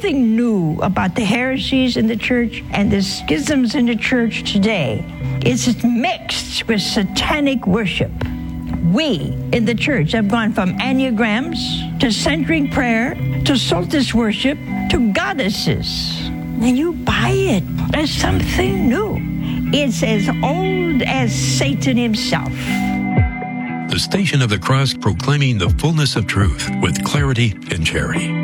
something new about the heresies in the church and the schisms in the church today. It's mixed with satanic worship. We in the church have gone from enneagrams to centering prayer to solstice worship to goddesses. And you buy it as something new. It's as old as Satan himself. The Station of the Cross, proclaiming the fullness of truth with clarity and charity.